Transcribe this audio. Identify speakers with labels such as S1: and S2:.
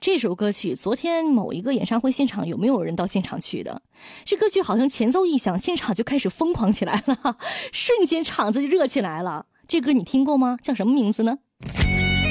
S1: 这首歌曲昨天某一个演唱会现场有没有人到现场去的？这歌曲好像前奏一响，现场就开始疯狂起来了，瞬间场子就热起来了。这歌你听过吗？叫什么名字呢？